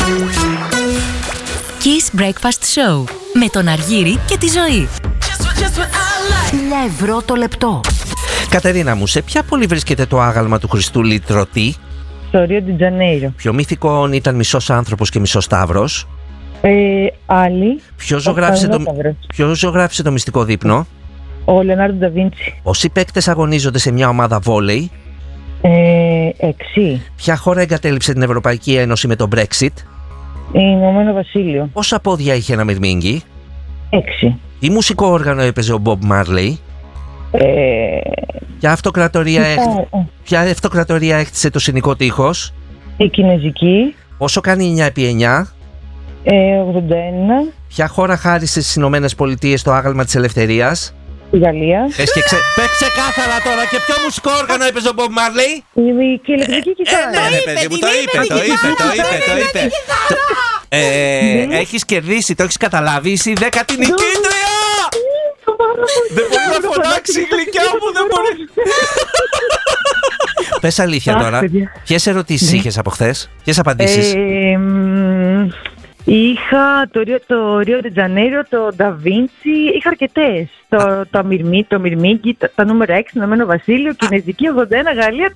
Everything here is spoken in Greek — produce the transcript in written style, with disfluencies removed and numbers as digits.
Kiss Breakfast Show με τον Αργύρη και τη Ζωή. 1.000 ευρώ το λεπτό. Κατερίνα μου, σε ποια πόλη βρίσκεται το άγαλμα του Χριστού Λυτρωτή? Στο Ρίο ντι Τζανέιρο. Ποιο μύθικο ήταν μισός άνθρωπος και μισός ταύρος? Άλλη. Ποιος ζωγράφισε το μυστικό δείπνο? Ο Λεωνάρντο Νταβίντσι. Πόσοι παίκτες αγωνίζονται σε μια ομάδα βόλεϊ? 6. Ποια χώρα εγκατέλειψε την Ευρωπαϊκή Ένωση με το Brexit? Ηνωμένο Βασίλειο. Πόσα πόδια είχε ένα μυρμήγκι? 6. Τι μουσικό όργανο έπαιζε ο Μπομπ Μάρλεϊ? Ποια αυτοκρατορία έκτισε το Συνικό Τείχος? Η Κινέζικη. Πόσο κάνει 9 επί 9? 81. Ποια χώρα χάρισε στις Ηνωμένες Πολιτείες το άγαλμα της ελευθερίας? Η Γαλλία. Πες ξεκάθαρα τώρα, και ποιο μουσικό όργανο έπαιζε ο Μπομπ Μάρλεϊ? Η ηλεκτρική κιθάρα. Ναι, παιδί μου, το είπε. Έχεις κερδίσει, το έχεις καταλάβει, είσαι η 10η νικήτρια! Δεν μπορεί να φωνάξει η γλυκιά μου, δεν μπορεί. Πες αλήθεια τώρα, ποιες ερωτήσεις είχες από χθες, ποιες απαντήσεις? Είχα το Ρίο ντι Τζανέιρο, το Νταβίντσι, είχα αρκετές. Το Μυρμήγκι, τα νούμερα 6, Ηνωμένο Βασίλειο, Κινέζικη, 81, Γαλλία.